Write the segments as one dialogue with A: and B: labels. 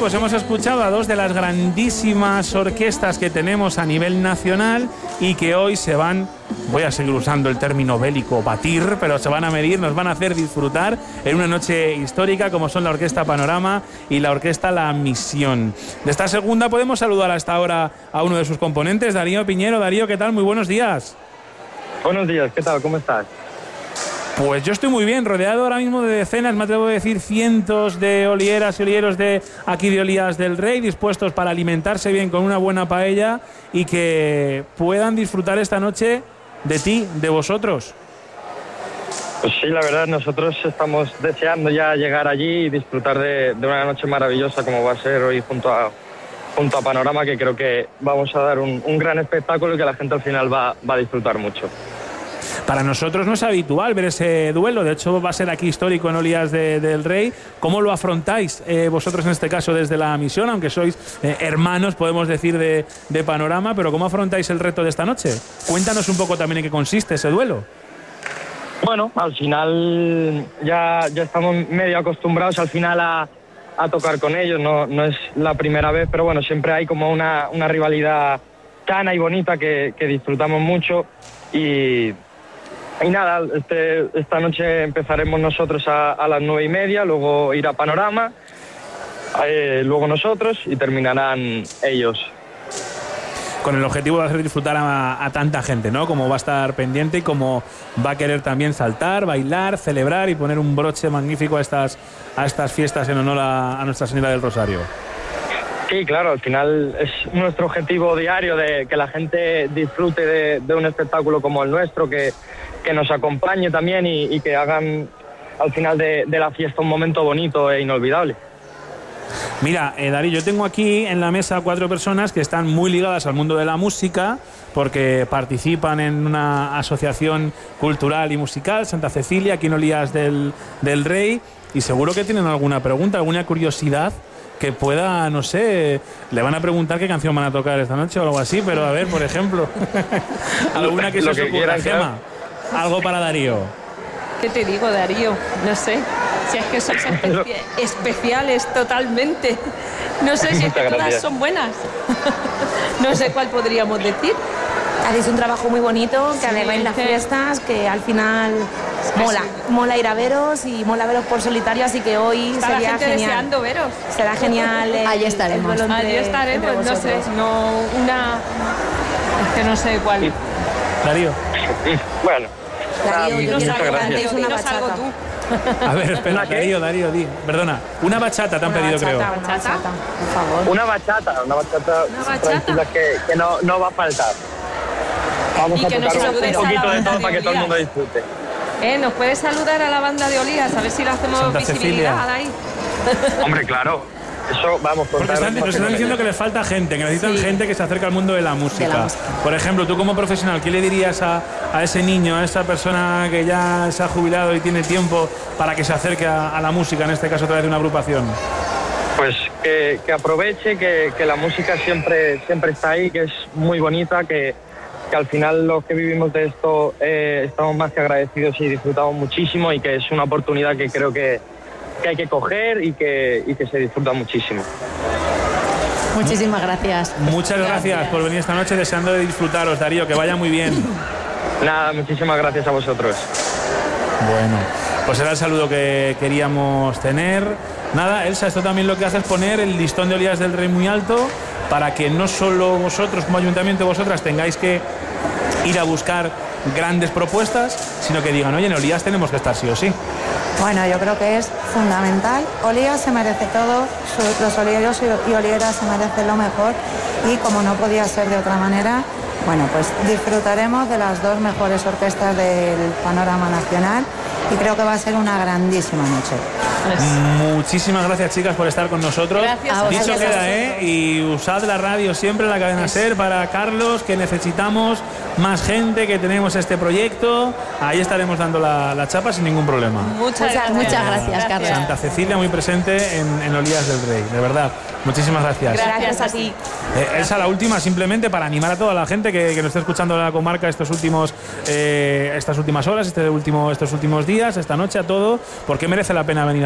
A: pues hemos escuchado a dos de las grandísimas orquestas que tenemos a nivel nacional y que hoy se van, voy a seguir usando el término bélico, batir, pero se van a medir, nos van a hacer disfrutar en una noche histórica como son la Orquesta Panorama y la Orquesta La Misión. De esta segunda podemos saludar hasta ahora a uno de sus componentes, Darío Piñero. Darío, ¿qué tal? Muy buenos días.
B: Buenos días, ¿qué tal? ¿Cómo estás?
A: Pues yo estoy muy bien, rodeado ahora mismo de decenas, me atrevo a decir cientos de olieras y olieros de aquí de Olías del Rey, dispuestos para alimentarse bien con una buena paella y que puedan disfrutar esta noche de ti, de vosotros.
B: Pues sí, la verdad, nosotros estamos deseando ya llegar allí y disfrutar de una noche maravillosa como va a ser hoy junto a Panorama, que creo que vamos a dar un gran espectáculo y que la gente al final va a disfrutar mucho.
A: Para nosotros no es habitual ver ese duelo, de hecho va a ser aquí histórico en Olías del Rey. ¿Cómo lo afrontáis vosotros en este caso desde La Misión, aunque sois hermanos, podemos decir, de Panorama, pero cómo afrontáis el reto de esta noche? Cuéntanos un poco también en qué consiste ese duelo.
B: Bueno, al final ya estamos medio acostumbrados al final a tocar con ellos, no es la primera vez, pero bueno, siempre hay como una rivalidad sana y bonita que disfrutamos mucho y nada, esta noche empezaremos nosotros a las 9:30, luego irá Panorama, luego nosotros y terminarán ellos.
A: Con el objetivo de hacer disfrutar a tanta gente, ¿no? Como va a estar pendiente y como va a querer también saltar, bailar, celebrar y poner un broche magnífico a estas fiestas en honor a Nuestra Señora del Rosario.
B: Sí, claro, al final es nuestro objetivo diario de que la gente disfrute de un espectáculo como el nuestro, que nos acompañe también y que hagan al final de la fiesta un momento bonito e inolvidable.
A: Mira, Darío, yo tengo aquí en la mesa 4 personas que están muy ligadas al mundo de la música porque participan en una asociación cultural y musical, Santa Cecilia, aquí en Olías del Rey, y seguro que tienen alguna pregunta, alguna curiosidad que pueda, no sé, le van a preguntar qué canción van a tocar esta noche o algo así, pero a ver, por ejemplo, alguna que se os ocurra, Gemma, algo para Darío.
C: ¿Qué te digo, Darío? No sé. Si es que sois especiales totalmente. No sé si es que todas son buenas. No sé cuál podríamos decir.
D: Hacéis un trabajo muy bonito, que además en las fiestas, que al final mola ir a veros y mola veros por solitario, así que hoy
C: está
D: sería
C: la gente
D: genial.
C: Deseando veros.
D: Será genial.
E: Allí estaremos.
C: Allí estaremos, no sé, es que no sé cuál.
B: Sí.
A: Darío.
B: Bueno.
D: Darío, yo
B: muchas gracias.
C: No salgo tú.
A: A ver, espera, Darío, di. Perdona, una bachata te han pedido, creo.
D: Una bachata, por favor.
B: Una bachata tranquila que no va a faltar. Vamos
C: y
B: a
C: que nos
B: tocar
C: saludes
B: un poquito
C: a la
B: de
C: banda
B: todo
C: de
B: para que todo el mundo
C: Olías.
B: disfrute.
C: ¿Nos puedes saludar a la banda de Olías? A ver si le hacemos
A: Santa
C: visibilidad
A: Cecilia.
C: ahí.
B: Hombre, claro. Eso vamos por
A: Porque nos están diciendo que les falta gente, que necesitan gente que se acerque al mundo de la música. Por ejemplo, tú como profesional, ¿qué le dirías a ese niño, a esa persona que ya se ha jubilado y tiene tiempo para que se acerque a la música, en este caso a través de una agrupación?
B: Pues que aproveche, que la música siempre está ahí, que es muy bonita, que al final los que vivimos de esto estamos más que agradecidos y disfrutamos muchísimo y que es una oportunidad que creo que hay que coger y que se disfruta muchísimo.
E: Muchísimas gracias.
A: Muchas gracias por venir esta noche, deseando de disfrutaros, Darío, que vaya muy bien.
B: Nada, muchísimas gracias a vosotros.
A: Bueno, pues era el saludo que queríamos tener. Nada, Elsa, esto también lo que hace es poner el listón de Olías del Rey muy alto para que no solo vosotros como ayuntamiento, vosotras tengáis que ir a buscar grandes propuestas, sino que digan, oye, en Olías tenemos que estar sí o sí.
D: Bueno, yo creo que es fundamental. Olías se merece todo, los olieros y olieras se merecen lo mejor y como no podía ser de otra manera, bueno, pues disfrutaremos de las 2 mejores orquestas del panorama nacional y creo que va a ser una grandísima noche.
A: Muchísimas gracias, chicas, por estar con nosotros.
C: Gracias.
A: Dicho queda, y usad la radio siempre, la cadena SER, para Carlos, que necesitamos más gente, que tenemos este proyecto. Ahí estaremos dando la chapa sin ningún problema.
C: Muchas
E: gracias, Carlos.
A: Santa Cecilia muy presente en Olías del Rey, de verdad. Muchísimas gracias.
C: Gracias a ti.
A: Elsa, la última, simplemente para animar a toda la gente que nos está escuchando en la comarca estas últimas horas, estos últimos días, esta noche, a todo, ¿por qué merece la pena venir a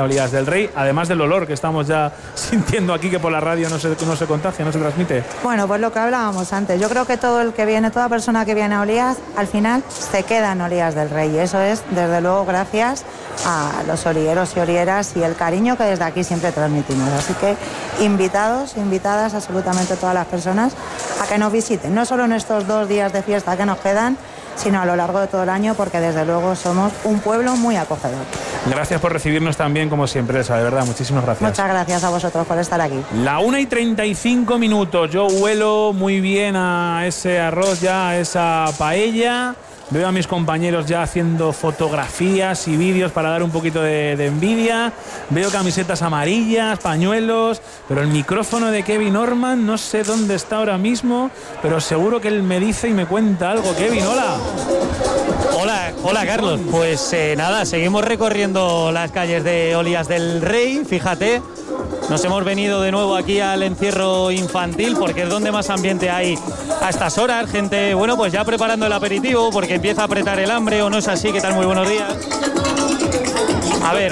A: Olías del Rey, además del olor que estamos ya sintiendo aquí, que por la radio no se contagia, no se transmite?
D: Bueno, pues lo que hablábamos antes, yo creo que todo el que viene, toda persona que viene a Olías, al final se queda en Olías del Rey, y eso es, desde luego, gracias a los olieros y olieras y el cariño que desde aquí siempre transmitimos. Así que invitados, invitadas absolutamente todas las personas a que nos visiten, no solo en estos 2 días de fiesta que nos quedan, sino a lo largo de todo el año, porque desde luego somos un pueblo muy acogedor.
A: Gracias por recibirnos tan bien como siempre, Elsa, de verdad, muchísimas gracias.
D: Muchas gracias a vosotros por estar aquí.
A: La 1:35, yo huelo muy bien a ese arroz ya, a esa paella. Veo a mis compañeros ya haciendo fotografías y vídeos para dar un poquito de envidia. Veo camisetas amarillas, pañuelos, pero el micrófono de Kevin Orman no sé dónde está ahora mismo, pero seguro que él me dice y me cuenta algo. Kevin, hola.
F: Hola Carlos, pues nada, seguimos recorriendo las calles de Olías del Rey, fíjate. Nos hemos venido de nuevo aquí al encierro infantil porque es donde más ambiente hay a estas horas. Gente, bueno, pues ya preparando el aperitivo porque empieza a apretar el hambre, ¿o no es así? ¿Qué tal? Muy buenos días. A ver,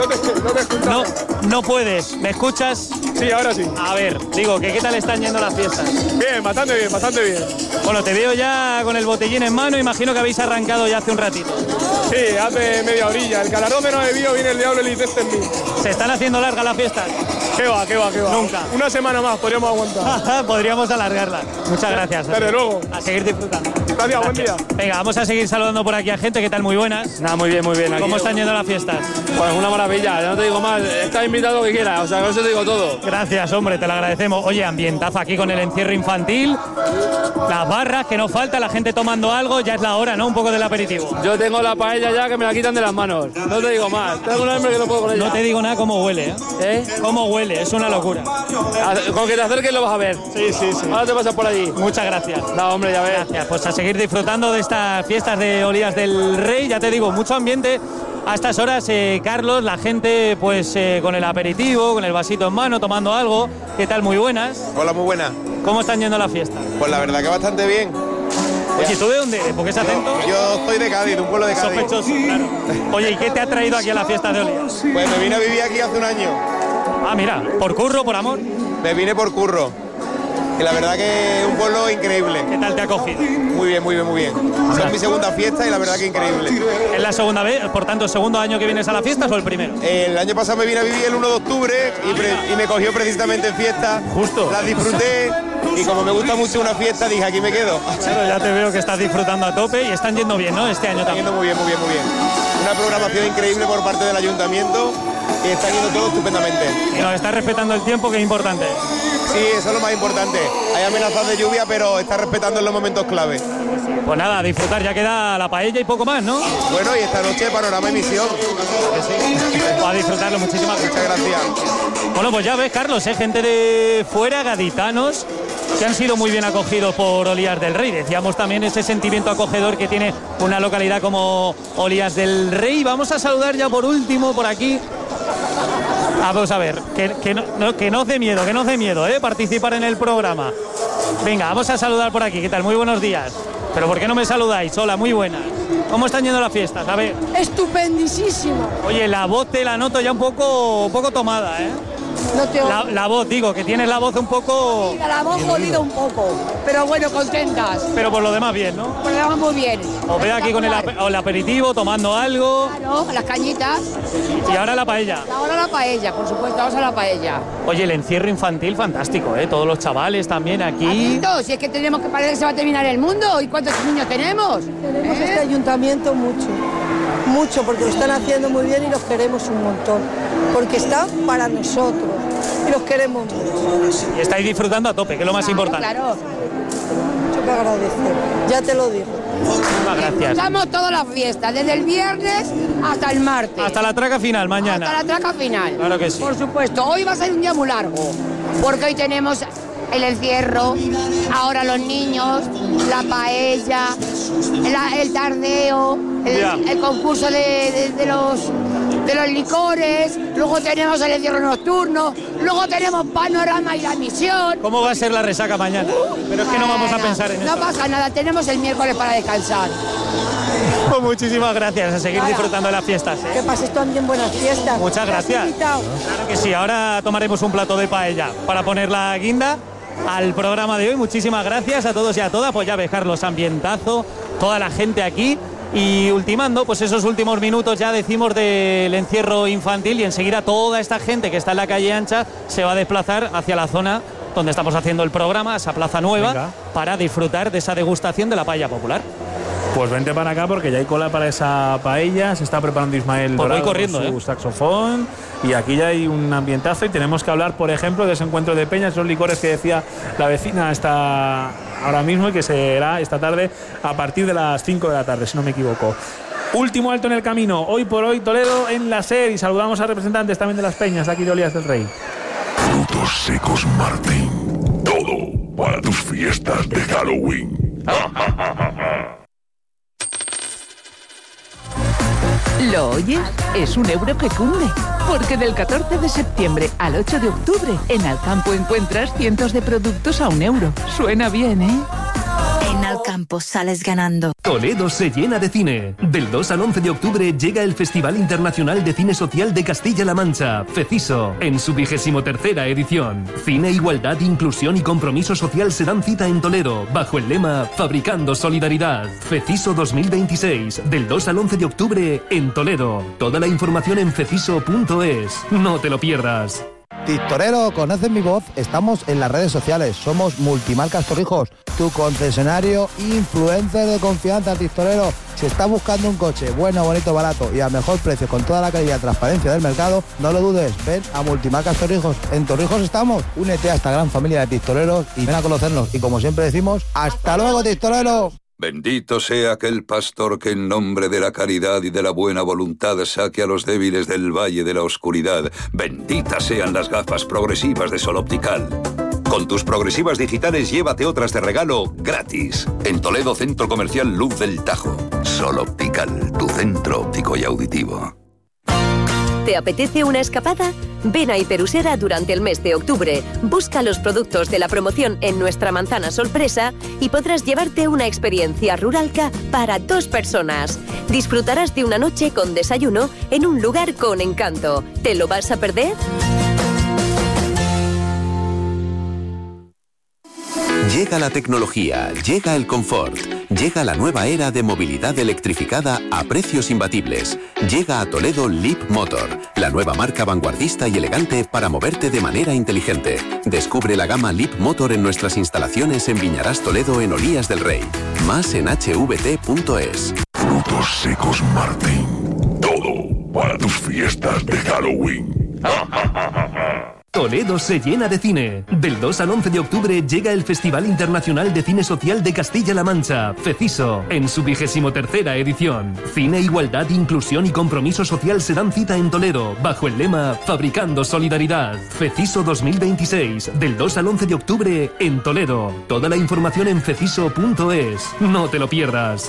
F: no puedes, ¿me escuchas?
G: Sí, ahora sí.
F: A ver, digo, ¿qué tal están yendo las fiestas?
G: Bien, bastante bien, bastante bien.
F: Bueno, te veo ya con el botellín en mano, imagino que habéis arrancado ya hace un ratito.
G: Sí, hace media orilla. El calarón menos bebido, viene el diablo y este en mí.
F: ¿Se están haciendo largas las fiestas?
G: ¿Qué va?
F: Nunca.
G: Una semana más podríamos aguantar.
F: Podríamos alargarla. Muchas gracias.
G: Desde luego.
F: A seguir disfrutando.
G: Gracias, buen día.
F: Venga, vamos a seguir saludando por aquí a gente. ¿Qué tal? Muy buenas.
H: Nada, muy bien, muy bien.
F: ¿Cómo están yendo las fiestas?
H: Pues una maravilla, ya no te digo más. Estás invitado lo que quieras, o sea, con eso te digo todo.
F: Gracias, hombre, te lo agradecemos. Oye, ambientazo aquí con el encierro infantil. Las barras, que no falta, la gente tomando algo. Ya es la hora, ¿no? Un poco del aperitivo.
H: Yo tengo la paella ya que me la quitan de las manos. No te digo más. Tengo un hambre que no puedo con ella.
F: No te digo nada cómo huele, ¿eh? ¿Cómo huele? Es una locura.
H: Con que te acerques lo vas a ver.
F: Sí.
H: Ahora te pasas por allí.
F: Muchas gracias.
H: No, hombre, ya ves.
F: Gracias. Pues a seguir disfrutando de estas fiestas de Olías del Rey. Ya te digo, mucho ambiente. A estas horas, Carlos, la gente pues con el aperitivo, con el vasito en mano, tomando algo. ¿Qué tal? Muy buenas.
I: Hola, muy buenas.
F: ¿Cómo están yendo las fiestas?
I: Pues la verdad que bastante bien.
F: Oye, ¿tú de dónde eres? ¿Por qué ese acento?
I: Yo soy de Cádiz, de un pueblo de Cádiz.
F: Sospechoso, claro. Oye, ¿y qué te ha traído aquí a las fiestas de Olías?
I: Pues me vine a vivir aquí hace un año.
F: Ah, mira, ¿por curro, por amor?
I: Me vine por curro. Y la verdad que es un pueblo increíble.
F: ¿Qué tal te ha acogido?
I: Muy bien, muy bien, muy bien. Es mi segunda fiesta y la verdad que increíble.
F: ¿Es la segunda vez? Por tanto, ¿segundo año que vienes a las fiestas o el primero?
I: El año pasado me vine a vivir el 1 de octubre y me cogió precisamente en fiesta.
F: Justo.
I: La disfruté y como me gusta mucho una fiesta dije aquí me quedo.
F: Claro, ya te veo que estás disfrutando a tope y están yendo bien, ¿no? Este año también.
I: Están yendo muy bien, muy bien, muy bien. Una programación increíble por parte del ayuntamiento y está yendo todo estupendamente.
F: Y nos está respetando el tiempo, que es importante.
I: Sí, eso es lo más importante. Hay amenazas de lluvia, pero está respetando en los momentos clave.
F: Pues nada, a disfrutar, ya queda la paella y poco más, ¿no?
I: Bueno, y esta noche Panorama Emisión.
F: Pues a disfrutarlo, muchísimas gracias.
I: Muchas gracias.
F: Bueno, pues ya ves, Carlos, gente de fuera, gaditanos, que han sido muy bien acogidos por Olías del Rey. Decíamos también ese sentimiento acogedor que tiene una localidad como Olías del Rey. Vamos a saludar ya por último por aquí. Vamos a ver, que no os dé miedo, participar en el programa. Venga, vamos a saludar por aquí. ¿Qué tal? Muy buenos días. ¿Pero por qué no me saludáis? Hola, muy buenas. ¿Cómo están yendo las fiestas? A ver.
J: Estupendísimo.
F: Oye, la voz te la noto ya un poco tomada, ¿eh?
J: No te oigo.
F: La voz, digo, que tienes la voz un poco...
J: Mira, la voz jodida un poco, pero bueno, contentas.
F: Pero por lo demás bien, ¿no?
J: Por lo demás muy bien.
F: Os veo aquí con el aperitivo, tomando algo.
J: Claro, las cañitas.
F: Y ahora la paella.
J: Ahora la paella, por supuesto, vamos a la paella.
F: Oye, el encierro infantil fantástico, ¿eh? Todos los chavales también aquí.
J: Si es que tenemos que parecer que se va a terminar el mundo. ¿Y cuántos niños tenemos?
K: Tenemos este ayuntamiento mucho, porque lo están haciendo muy bien y los queremos un montón. Porque están para nosotros y los queremos mucho.
F: Y estáis disfrutando a tope, que es lo más importante.
J: Claro.
K: Mucho que agradecer, ya te lo digo.
F: Muchas gracias.
J: Estamos todas las fiestas, desde el viernes hasta el martes.
F: Hasta la traca final, mañana.
J: Hasta la traca final.
F: Claro que sí.
J: Por supuesto, hoy va a ser un día muy largo, porque hoy tenemos el encierro, ahora los niños, la paella, el tardeo, el concurso de los licores, luego tenemos el encierro nocturno, luego tenemos Panorama y la Misión.
F: ¿Cómo va a ser la resaca mañana? Pero es que no vamos a pensar en eso.
J: No pasa nada, tenemos el miércoles para descansar.
F: Pues muchísimas gracias, a seguir disfrutando de las fiestas.
K: Que pases también buenas fiestas.
F: Muchas gracias. Claro que sí, ahora tomaremos un plato de paella para poner la guinda al programa de hoy. Muchísimas gracias a todos y a todas. Pues ya ves, Carlos, ambientazo, toda la gente aquí. Y ultimando, pues esos últimos minutos ya decimos del encierro infantil, y enseguida toda esta gente que está en la calle ancha se va a desplazar hacia la zona donde estamos haciendo el programa, esa plaza nueva, para disfrutar de esa degustación de la paella popular.
A: Pues vente para acá porque ya hay cola para esa paella. Se está preparando Ismael
F: pues
A: Dorado
F: voy corriendo,
A: con su saxofón. Y aquí ya hay un ambientazo. Y tenemos que hablar, por ejemplo, de ese encuentro de peñas, esos licores que decía la vecina está ahora mismo y que será esta tarde a partir de las 5 de la tarde, si no me equivoco. Último alto en el camino. Hoy por hoy, Toledo en la SER. Y saludamos a representantes también de las peñas de aquí de Olías del Rey.
L: Frutos secos Martín. Todo para tus fiestas de Halloween.
M: ¿Lo oyes? Es €1 que cunde. Porque del 14 de septiembre al 8 de octubre, en Alcampo encuentras cientos de productos a €1. Suena bien, ¿eh?
N: En Alcampo sales ganando.
O: Toledo se llena de cine. Del 2 al 11 de octubre llega el Festival Internacional de Cine Social de Castilla-La Mancha, FECISO, en su 23ª edición. Cine, igualdad, inclusión y compromiso social se dan cita en Toledo, bajo el lema Fabricando Solidaridad. FECISO 2026, del 2 al 11 de octubre en Toledo. Toda la información en feciso.es. No te lo pierdas.
P: Tistorero, ¿conoces mi voz? Estamos en las redes sociales, somos Multimarcas Torrijos, tu concesionario influencer de confianza, Tistorero. Si estás buscando un coche bueno, bonito, barato y a mejor precio con toda la calidad y transparencia del mercado, no lo dudes, ven a Multimarcas Torrijos. En Torrijos estamos, únete a esta gran familia de tistoreros y ven a conocernos. Y como siempre decimos, ¡hasta luego, Tistorero!
Q: Bendito sea aquel pastor que en nombre de la caridad y de la buena voluntad saque a los débiles del valle de la oscuridad. Benditas sean las gafas progresivas de Sol Optical. Con tus progresivas digitales llévate otras de regalo gratis. En Toledo, Centro Comercial Luz del Tajo. Sol Optical, tu centro óptico y auditivo.
R: ¿Te apetece una escapada? Ven a Hiperusera durante el mes de octubre. Busca los productos de la promoción en nuestra manzana sorpresa y podrás llevarte una experiencia ruralca para 2 personas. Disfrutarás de una noche con desayuno en un lugar con encanto. ¿Te lo vas a perder?
S: Llega la tecnología, llega el confort, llega la nueva era de movilidad electrificada a precios imbatibles. Llega a Toledo Leap Motor, la nueva marca vanguardista y elegante para moverte de manera inteligente. Descubre la gama Leap Motor en nuestras instalaciones en Viñarás Toledo en Olías del Rey. Más en hvt.es.
L: Frutos secos Martín. Todo para tus fiestas de Halloween.
O: Toledo se llena de cine. Del 2 al 11 de octubre llega el Festival Internacional de Cine Social de Castilla-La Mancha, FECISO, en su 23ª edición. Cine, igualdad, inclusión y compromiso social se dan cita en Toledo, bajo el lema Fabricando Solidaridad. FECISO 2026, del 2 al 11 de octubre en Toledo. Toda la información en feciso.es. No te lo pierdas.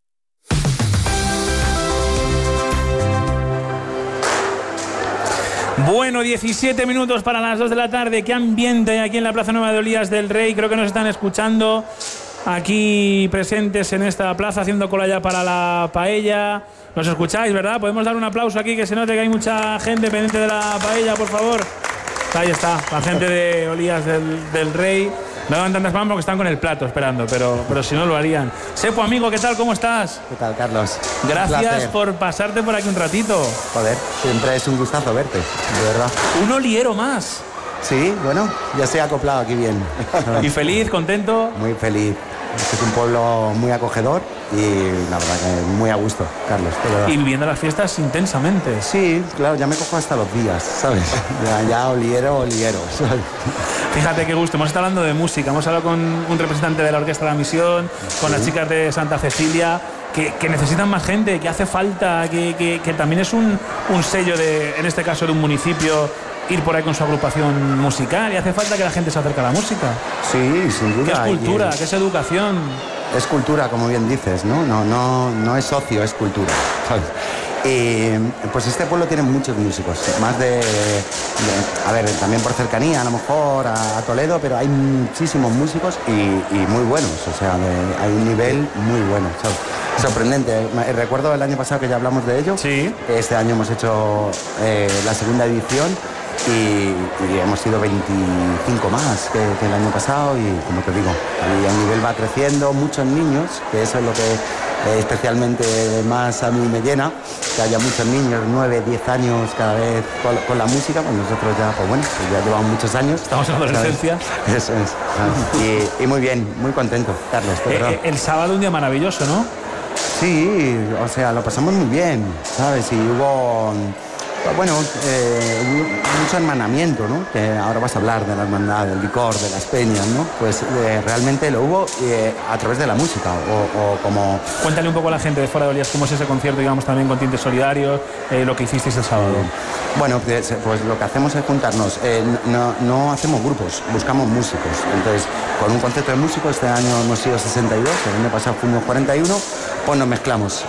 A: Bueno, 17 minutos para las 2 de la tarde. Qué ambiente hay aquí en la Plaza Nueva de Olías del Rey. Creo que nos están escuchando aquí presentes en esta plaza, haciendo cola ya para la paella. ¿Nos escucháis, verdad? Podemos dar un aplauso aquí, que se note que hay mucha gente pendiente de la paella, por favor. Ahí está, la gente de Olías del Rey. No dan tantas manos porque están con el plato esperando, pero si no lo harían. Sepo, amigo, ¿qué tal? ¿Cómo estás?
T: ¿Qué tal, Carlos?
A: Gracias por pasarte por aquí un ratito.
T: Joder, siempre es un gustazo verte, de verdad.
A: Un oliero más.
T: Sí, bueno, ya estoy acoplado aquí bien.
A: ¿Y feliz, contento?
T: Muy feliz. Este es un pueblo muy acogedor y la verdad que muy a gusto, Carlos.
A: Y viviendo las fiestas intensamente.
T: Sí, claro, ya me cojo hasta los días, ¿sabes? Ya oliero, ¿sabes?
A: Fíjate qué gusto, hemos estado hablando de música, hemos hablado con un representante de la Orquesta de la Misión, con las chicas de Santa Cecilia, que necesitan más gente, que hace falta, que también es un sello, en este caso de un municipio, ir por ahí con su agrupación musical, y hace falta que la gente se acerque a la música.
T: Sí, sin duda.
A: ¿Qué es cultura? ¿Qué es educación?
T: Es cultura, como bien dices, ¿no? No es ocio, es cultura, ¿sabes? Y pues este pueblo tiene muchos músicos, más a ver, también por cercanía a lo mejor a Toledo, pero hay muchísimos músicos y muy buenos, o sea, hay un nivel muy bueno, ¿sabes? Sorprendente. Recuerdo el año pasado que ya hablamos de ello.
A: Sí.
T: Este año hemos hecho la segunda edición y hemos sido 25 más que el año pasado y como te digo, el nivel va creciendo, muchos niños, que eso es lo que especialmente más a mí me llena, que haya muchos niños, 9, 10 años cada vez con la música, pues nosotros ya, pues bueno, pues ya llevamos muchos años.
A: Estamos en adolescencia.
T: Eso es. Y muy bien, muy contento, Carlos.
A: El sábado un día maravilloso, ¿no?
T: Sí, o sea, lo pasamos muy bien, ¿sabes? Y hubo mucho hermanamiento, ¿no? Que ahora vas a hablar de la hermandad, del licor, de las peñas, ¿no? Pues realmente lo hubo a través de la música o como...
A: Cuéntale un poco a la gente de fuera de Olías cómo es ese concierto, digamos, también con tintes solidarios, lo que hicisteis el sábado.
T: Bueno, pues lo que hacemos es juntarnos, no hacemos grupos, buscamos músicos. Entonces, con un concepto de músicos, este año hemos sido 62, el año pasado fuimos 41, pues nos mezclamos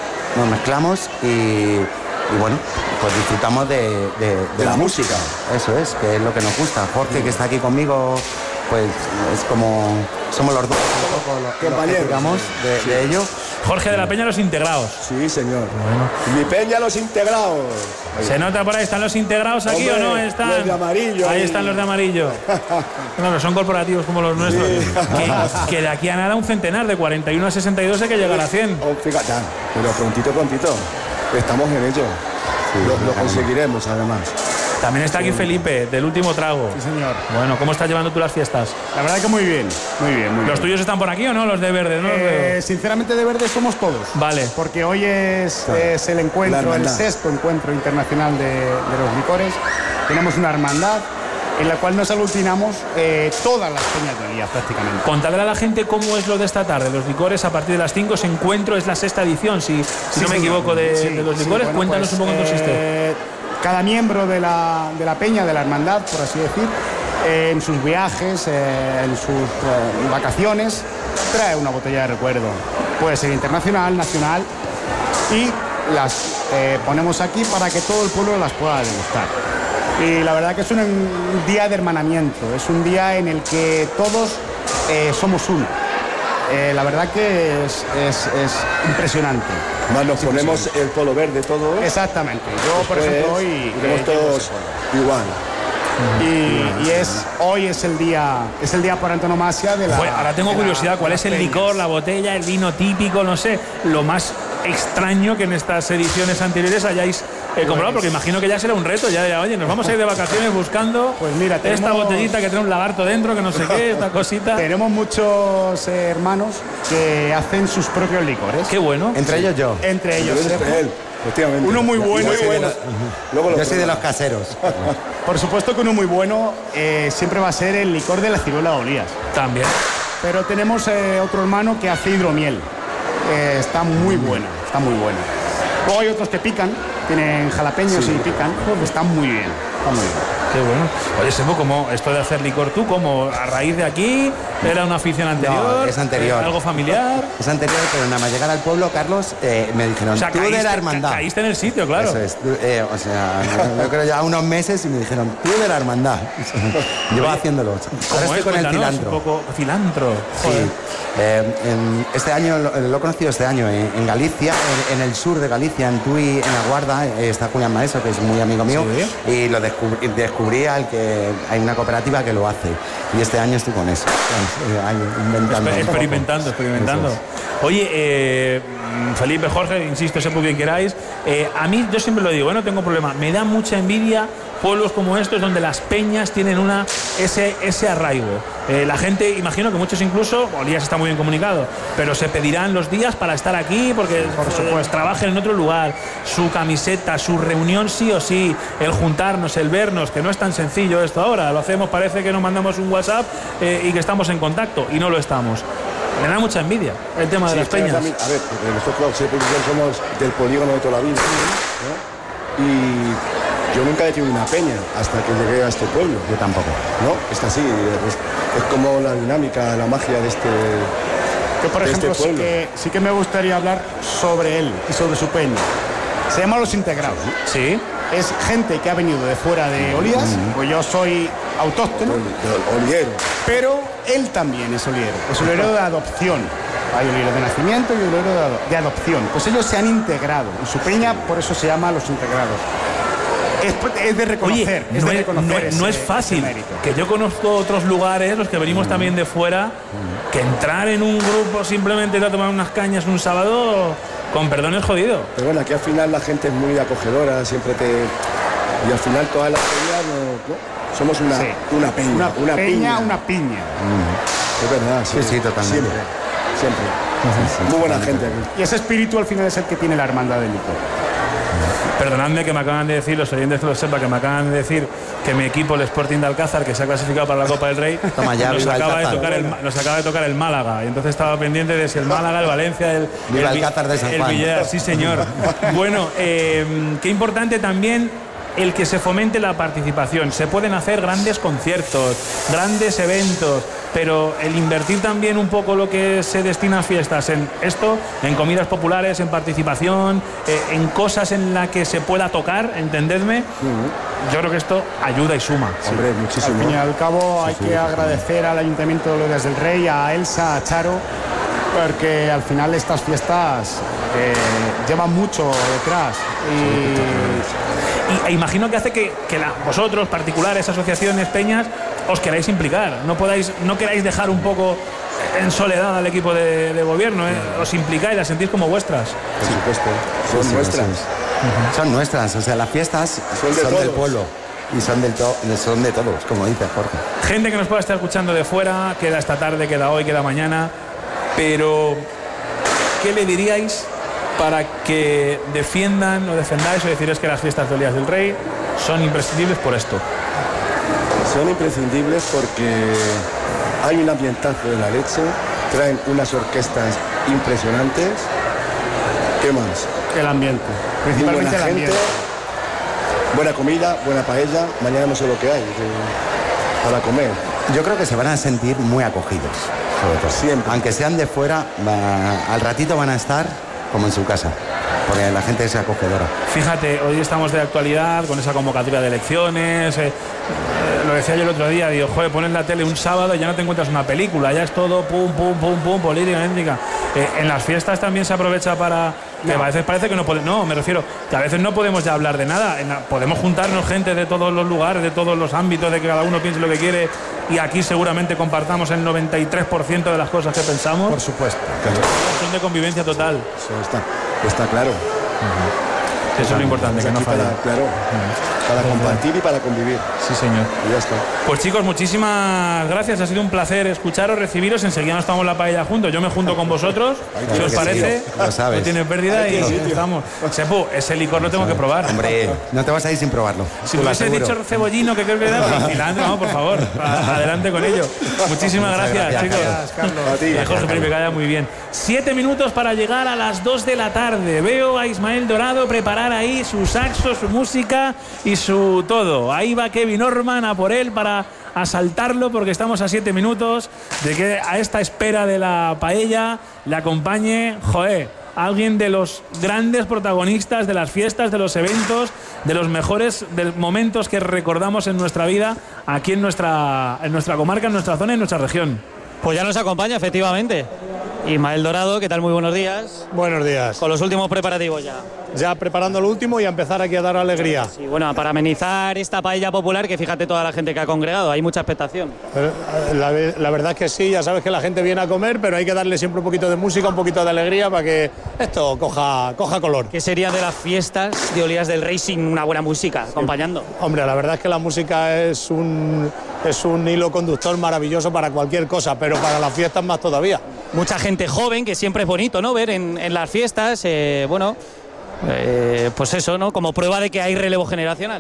T: y bueno, pues disfrutamos de la música, eso es, que es lo que nos gusta. Jorge, que está aquí conmigo, pues es como somos los dos compañeros, digamos, de ello.
A: Jorge de la Peña, Los Integrados.
U: Sí, señor. Bueno. Mi Peña, Los Integrados.
A: Ahí. ¿Se nota por ahí? ¿Están los integrados aquí? ¿Hombre, o no? ¿Están?
U: Los de amarillo.
A: Ahí están los de amarillo. Claro, son corporativos como los nuestros. Sí. Que de aquí a nada un centenar, de 41 a 62 hay que llegar a 100.
U: Fíjate, pero prontito. Estamos en ello. Sí, lo conseguiremos, además.
A: También está aquí Felipe, del Último Trago.
V: Sí, señor.
A: Bueno, ¿cómo estás llevando tú las fiestas?
V: La verdad que muy bien.
A: ¿Los tuyos están por aquí o no? Los de verde, ¿no?
V: Sinceramente, de verde somos todos.
A: Vale.
V: Porque hoy es el encuentro, el sexto encuentro internacional de los licores. Tenemos una hermandad en la cual nos aglutinamos todas las peñas de Olías prácticamente.
A: Contadle a la gente cómo es lo de esta tarde. Los licores a partir de las 5, ese encuentro es la sexta edición, si no me equivoco, de los licores. Bueno, cuéntanos un poco en consiste.
V: Cada miembro de la peña, de la hermandad, por así decir, en sus viajes, en sus vacaciones, trae una botella de recuerdo. Puede ser internacional, nacional, y las ponemos aquí para que todo el pueblo las pueda degustar. Y la verdad que es un día de hermanamiento, es un día en el que todos somos uno. La verdad que es impresionante.
U: Más nos ponemos el polo verde todo.
V: Exactamente. Yo, por ejemplo, hoy
U: todos igual.
V: Y hoy es el día por antonomasia de la...
A: Bueno, ahora tengo curiosidad, ¿cuál es el licor, la botella, el vino típico, no sé, lo más extraño que en estas ediciones anteriores hayáis comprado? Porque imagino que ya será un reto, ya dirá, oye, nos vamos a ir de vacaciones buscando esta botellita que tiene un lagarto dentro, que no sé qué, esta cosita.
V: Tenemos muchos hermanos que hacen sus propios licores.
A: Qué bueno.
T: Entre ellos yo.
V: Entre ellos.
U: Él.
V: Uno muy bueno.
T: Yo soy de los caseros.
V: Por supuesto que uno muy bueno siempre va a ser el licor de la ciruela de Olías.
A: También.
V: Pero tenemos otro hermano que hace hidromiel. Está muy bueno. Luego hay otros que pican, tienen jalapeños y pican. Están muy bien.
A: Qué bueno. Oye, Sebo, ¿cómo esto de hacer licor tú, como a raíz de aquí, era una afición anterior?
T: No, es anterior.
A: ¿Algo familiar?
T: Es anterior, pero nada más llegar al pueblo, Carlos, me dijeron,
A: o sea,
T: tú de la hermandad.
A: Caíste en el sitio, claro.
T: Eso es. O sea, yo creo ya unos meses y me dijeron, tú de la hermandad. Llevo haciéndolo. Ahora estoy con el cilantro.
A: Un poco cilantro.
T: Sí. Este año, lo he conocido este año en Galicia, en el sur de Galicia, en Tui, en La Guarda, está Julián Maeso, que es muy amigo mío, ¿sí? Y lo descubrí al que hay una cooperativa que lo hace. Y este año estoy con eso.
A: Experimentando. Oye, Felipe, Jorge, insisto, sé por quien queráis. A mí, yo siempre lo digo, no tengo problema. Me da mucha envidia pueblos como estos donde las peñas tienen ese arraigo. La gente, imagino que muchos incluso, Olías está muy bien comunicado, pero se pedirán los días para estar aquí porque por supuesto trabajen en otro lugar, su camiseta, su reunión sí o sí, el juntarnos, el vernos, que no es tan sencillo esto ahora, lo hacemos, parece que nos mandamos un WhatsApp y que estamos en contacto y no lo estamos. Me da mucha envidia el tema de las peñas.
U: A ver, nosotros somos del polígono de toda la vida, ¿no? Y yo nunca he tenido una peña hasta que llegué a este pueblo.
T: Yo tampoco.
U: ¿No? Está así, es como la dinámica, la magia de este
V: Yo, por ejemplo, sí que me gustaría hablar sobre él y sobre su peña. Se llama Los Integrados.
A: Sí.
V: Es gente que ha venido de fuera de Olías, pues yo soy autóctono,
U: oliero.
V: Pero él también es oliero de adopción. Hay olieros de nacimiento y olieros de adopción. Pues ellos se han integrado y su peña por eso se llama Los Integrados. Es de reconocer.
A: Oye, no es fácil. Que yo conozco otros lugares, los que venimos también de fuera, que entrar en un grupo simplemente a tomar unas cañas un sábado, con perdón, es jodido.
U: Pero bueno, aquí al final la gente es muy acogedora, siempre te... Y al final todas las peñas ¿no? Somos una peña.
V: Una piña.
U: Es verdad, sí, totalmente. Siempre. Muy buena gente aquí.
V: Y ese espíritu al final es el que tiene la hermandad del licor.
A: Perdonadme que me acaban de decir, los oyentes que lo sepan, que me acaban de decir que mi equipo, el Sporting de Alcázar, que se ha clasificado para la Copa del Rey, nos acaba de tocar el Málaga. Y entonces estaba pendiente de si el Málaga, el Valencia, el
T: Alcázar de San Juan.
A: Villar. Sí, señor. Bueno, qué importante también el que se fomente la participación. Se pueden hacer grandes conciertos, grandes eventos, pero el invertir también un poco lo que se destina a fiestas en esto, en comidas populares, en participación, en cosas en las que se pueda tocar, entendedme, yo creo que esto ayuda y suma.
U: Hombre, muchísimo.
V: Al fin y al cabo hay que agradecer al Ayuntamiento de Olías del Rey, a Elsa, a Charo, porque al final estas fiestas llevan mucho detrás
A: y imagino que hace que vosotros, particulares, asociaciones, peñas, os queráis implicar, no queráis dejar un poco en soledad al equipo de gobierno, os implicáis, las sentís como vuestras.
U: Por supuesto, son nuestras.
T: Son nuestras, o sea, las fiestas son del pueblo. Y son de todos, como dice Jorge.
A: Gente que nos pueda estar escuchando de fuera, queda esta tarde, queda hoy, queda mañana, pero ¿qué le diríais para que defiendan o defendáis o deciros que las fiestas de Olías del Rey son imprescindibles por esto?
U: Son imprescindibles porque hay un ambientazo de la leche, traen unas orquestas impresionantes. ¿Qué más?
V: El ambiente, principalmente el ambiente.
U: Buena comida, buena paella, mañana no sé lo que hay para comer.
T: Yo creo que se van a sentir muy acogidos, sobre todo. Siempre. Aunque sean de fuera, al ratito van a estar como en su casa, porque la gente es acogedora.
A: Fíjate, hoy estamos de actualidad con esa convocatoria de elecciones. Lo decía yo el otro día, digo, joder, pones la tele un sábado y ya no te encuentras una película, ya es todo pum, política, étnica. En las fiestas también se aprovecha para... Que a veces parece que no podemos... No, me refiero que a veces no podemos ya hablar de nada. Podemos juntarnos gente de todos los lugares, de todos los ámbitos, de que cada uno piense lo que quiere, y aquí seguramente compartamos el 93% de las cosas que pensamos.
V: Por supuesto.
A: Claro. Son de convivencia total.
U: Eso está claro.
A: Eso es lo importante, que no falle.
U: Para compartir y para convivir.
A: Sí, señor.
U: Y ya está.
A: Pues chicos, muchísimas gracias. Ha sido un placer escucharos, recibiros. Enseguida nos tomamos la paella juntos. Yo me junto con vosotros. Si os parece,
T: lo sabes.
A: No tiene pérdida y estamos. Sepu, ese licor lo tengo que probar.
T: Hombre, no te vas a ir sin probarlo.
A: Si me hubiese dicho cebollino, que creo que era cilantro, vamos, por favor. Adelante con ello. Muchísimas gracias, chicos.
V: Carlos.
U: A ti.
A: Jorge Felipe, que vaya muy bien. 7 minutos para llegar a las 2 de la tarde. Veo a Ismael Dorado preparar ahí su saxo, su música y su todo. Ahí va Kevin Orman a por él para asaltarlo, porque estamos a 7 minutos de que a esta espera de la paella le acompañe, alguien de los grandes protagonistas de las fiestas, de los eventos, de los mejores momentos que recordamos en nuestra vida, aquí en nuestra comarca, en nuestra zona, en nuestra región.
F: Pues ya nos acompaña, efectivamente, Ismael Dorado. ¿Qué tal? Muy buenos días.
B: Buenos días.
F: Con los últimos preparativos ya.
B: Ya preparando lo último y a empezar aquí a dar alegría.
F: Sí, bueno, para amenizar esta paella popular, que fíjate toda la gente que ha congregado, hay mucha expectación.
B: La verdad es que sí, ya sabes que la gente viene a comer, pero hay que darle siempre un poquito de música, un poquito de alegría para que esto coja color.
F: ¿Qué sería de las fiestas de Olías del Rey sin una buena música acompañando?
B: Hombre, la verdad es que la música es un hilo conductor maravilloso para cualquier cosa, pero para las fiestas más todavía.
F: Mucha gente joven, que siempre es bonito, ¿no?, ver en las fiestas, pues eso, ¿no?, como prueba de que hay relevo generacional.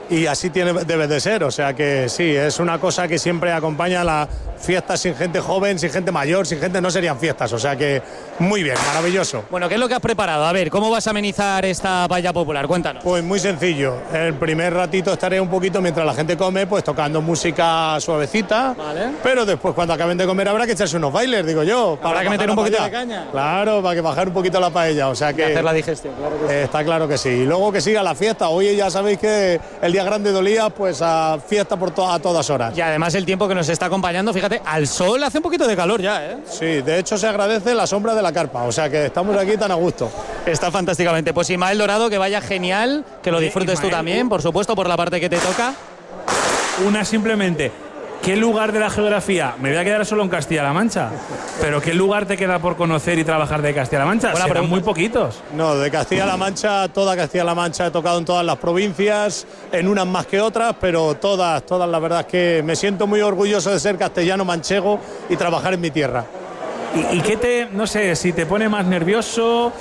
B: y así debe de ser, o sea que sí, es una cosa que siempre acompaña las fiestas. Sin gente joven, sin gente mayor, sin gente no serían fiestas, o sea que muy bien, maravilloso.
F: Bueno, ¿qué es lo que has preparado? A ver, ¿cómo vas a amenizar esta paella popular? Cuéntanos.
B: Pues muy sencillo, el primer ratito estaré un poquito mientras la gente come, pues tocando música suavecita, pero después cuando acaben de comer habrá que echarse unos bailes, digo yo.
F: Habrá que meter un poquito de caña.
B: Claro, para que bajar un poquito la paella, o sea que...
F: Y hacer la digestión, claro que sí.
B: Está claro que sí. Y luego que siga la fiesta, hoy ya sabéis que el día grande de Olías, pues a fiesta a todas horas.
F: Y además el tiempo que nos está acompañando, fíjate, al sol hace un poquito de calor ya, ¿eh?
B: Sí, de hecho se agradece la sombra de la carpa, o sea que estamos aquí tan a gusto.
F: Está fantásticamente. Pues Ismael Dorado, que vaya genial, que lo disfrutes tú también, por supuesto, por la parte que te toca.
A: Una simplemente, ¿qué lugar de la geografía? Me voy a quedar solo en Castilla-La Mancha, pero ¿qué lugar te queda por conocer y trabajar de Castilla-La Mancha? Serán muy poquitos.
B: No, de Castilla-La Mancha, toda Castilla-La Mancha he tocado en todas las provincias, en unas más que otras, pero todas, la verdad es que me siento muy orgulloso de ser castellano manchego y trabajar en mi tierra.
A: ¿Y qué no sé, si te pone más nervioso,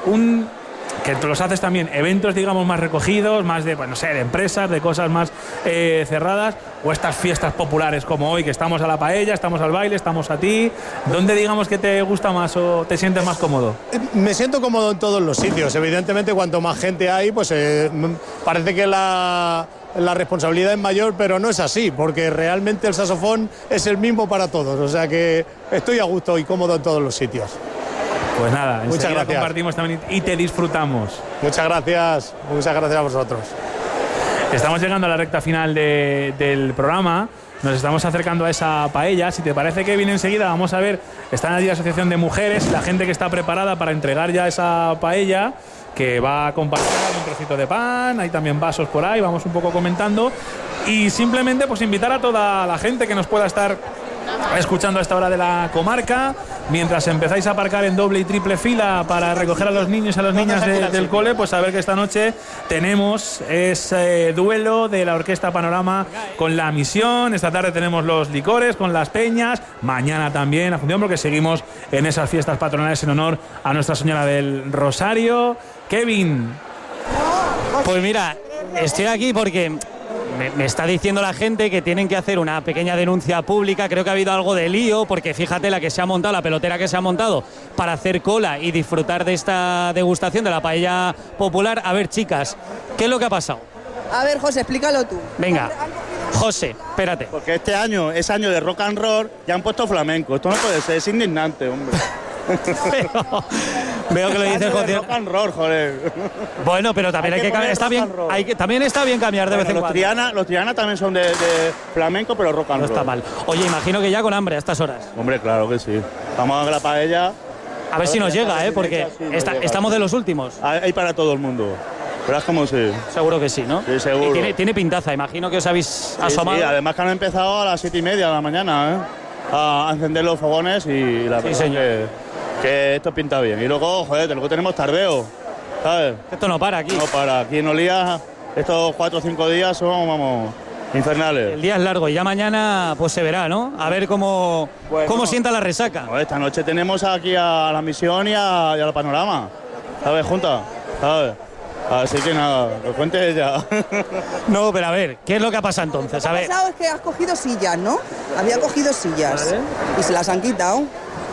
A: que tú los haces también, eventos digamos más recogidos, más de, pues no sé, de empresas, de cosas más cerradas, o estas fiestas populares como hoy, que estamos a la paella, estamos al baile, estamos a ti, ¿dónde digamos que te gusta más o te sientes más cómodo?
B: Me siento cómodo en todos los sitios, evidentemente cuanto más gente hay, pues parece que la responsabilidad es mayor, pero no es así, porque realmente el saxofón es el mismo para todos, o sea que estoy a gusto y cómodo en todos los sitios.
A: Pues nada,
B: muchas gracias.
A: Compartimos también y te disfrutamos.
B: Muchas gracias a vosotros.
A: Estamos llegando a la recta final del programa. Nos estamos acercando a esa paella. Si te parece que viene enseguida, vamos a ver. Están allí la Asociación de Mujeres, la gente que está preparada para entregar ya esa paella, que va a compartir un trocito de pan, hay también vasos por ahí, vamos un poco comentando. Y simplemente pues invitar a toda la gente que nos pueda estar escuchando a esta hora de la comarca, mientras empezáis a aparcar en doble y triple fila para recoger a los niños y a las niñas del cole, pues saber que esta noche tenemos ese duelo de la Orquesta Panorama con La Misión. Esta tarde tenemos los licores con las peñas, mañana también a función, porque seguimos en esas fiestas patronales en honor a Nuestra Señora del Rosario. Kevin.
F: Pues mira, estoy aquí porque me está diciendo la gente que tienen que hacer una pequeña denuncia pública. Creo que ha habido algo de lío, porque fíjate la que se ha montado, la pelotera que se ha montado para hacer cola y disfrutar de esta degustación de la paella popular. A ver, chicas, ¿qué es lo que ha pasado?
C: A ver, José, explícalo tú.
F: Venga, José, espérate.
E: Porque este año es año de rock and roll y han puesto flamenco. Esto no puede ser, es indignante, hombre.
F: Pero, veo que lo dice José.
E: Rock and roll, joder.
F: Bueno, pero también hay que cambiar. Está bien, también está bien cambiar de vez en cuando.
E: Los Triana también son de flamenco, pero rock and roll.
F: No está mal. Oye, imagino que ya con hambre a estas horas.
E: Hombre, claro que sí. Vamos a ver la paella.
F: A ver si nos llega, porque estamos de los últimos.
E: Hay para todo el mundo. Verás cómo sí.
F: Seguro que sí, ¿no?
E: Sí, seguro.
F: Y tiene pintaza, imagino que os habéis asomado.
E: Sí, además que han empezado a las 7:30 de la mañana, a encender los fogones y la verdad que esto pinta bien. Y luego, joder, luego tenemos tardeo, ¿sabes?
F: Esto no para aquí.
E: No para. Aquí en Olías, estos 4 o 5 días son, vamos, infernales.
F: El día es largo y ya mañana pues se verá, ¿no? A ver cómo sienta la resaca.
E: No, esta noche tenemos aquí a La Misión y a la Panorama, ¿sabes? Juntas, ¿sabes? Así que nada, lo cuentes ya.
F: No, pero a ver, ¿qué es lo que ha pasado entonces?
C: Lo que ha pasado es que has cogido sillas, ¿no? Había cogido sillas. ¿Vale? Y se las han quitado.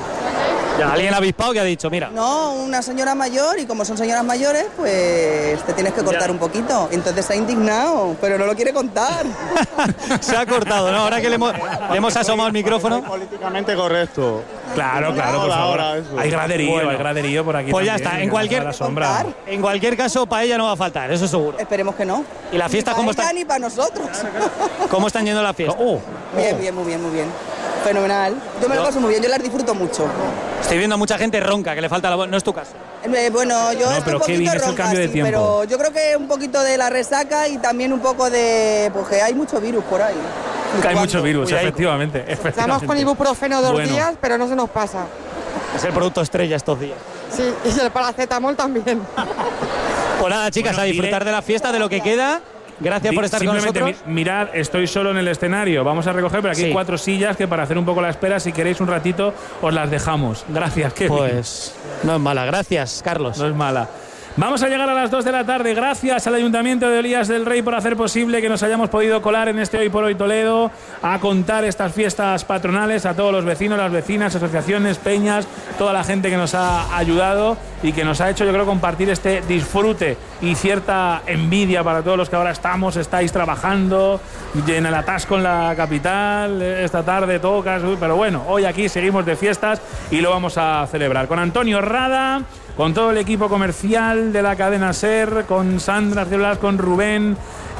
F: Ya, alguien avispado que ha dicho, mira.
C: No, una señora mayor, y como son señoras mayores, pues te tienes que cortar un poquito. Entonces se ha indignado, pero no lo quiere contar.
F: Se ha cortado, ¿no? Ahora que le hemos asomado el micrófono.
E: Políticamente correcto.
A: Claro, por favor. Hay graderío por aquí.
F: Pues ya
A: también,
F: está, en cualquier caso, paella no va a faltar, eso seguro.
C: Esperemos que no.
F: ¿Y la fiesta cómo está?
C: Ni para nosotros.
F: ¿Cómo están yendo la fiesta?
C: Bien, muy bien. Fenomenal. Yo me lo paso muy bien, yo las disfruto mucho.
F: Estoy viendo a mucha gente ronca, que le falta la voz. No es tu caso.
C: Bueno, yo estoy un poquito ronca,
A: el cambio de tiempo.
C: Pero yo creo que un poquito de la resaca y también un poco de... Porque hay mucho virus por ahí.
A: Hay mucho virus, efectivamente.
W: Estamos con ibuprofeno 2 días, pero no se nos pasa.
F: Es el producto estrella estos días.
W: Sí, y el paracetamol también.
F: Pues nada, chicas, a disfrutar de la fiesta, de lo que queda. Gracias por estar con nosotros.
A: Mirad, estoy solo en el escenario. Vamos a recoger, pero aquí hay 4 sillas que para hacer un poco la espera, si queréis un ratito, os las dejamos. Gracias, Kevin.
F: Pues no es mala, gracias, Carlos.
A: No es mala. Vamos a llegar a las 2 de la tarde. Gracias al Ayuntamiento de Olías del Rey por hacer posible que nos hayamos podido colar en este Hoy por Hoy Toledo a contar estas fiestas patronales, a todos los vecinos, las vecinas, asociaciones, peñas, toda la gente que nos ha ayudado y que nos ha hecho, yo creo, compartir este disfrute y cierta envidia para todos los que ahora estáis trabajando en el atasco en la capital. Esta tarde tocas, pero bueno, hoy aquí seguimos de fiestas y lo vamos a celebrar con Antonio Rada, con todo el equipo comercial de la cadena SER, con Sandra Celular, con Rubén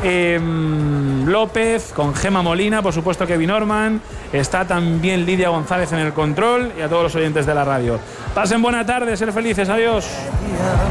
A: López, con Gema Molina, por supuesto Kevin Orman, está también Lidia González en el control y a todos los oyentes de la radio. Pasen buena tarde, ser felices, adiós.